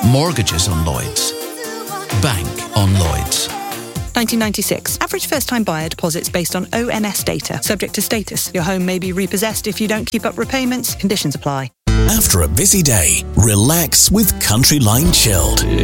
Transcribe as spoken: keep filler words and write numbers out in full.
Mortgages on Lloyds. Bank on Lloyds. nineteen ninety-six. Average first-time buyer deposits based on O N S data. Subject to status. Your home may be repossessed if you don't keep up repayments. Conditions apply. After a busy day, relax with Country Line Chilled.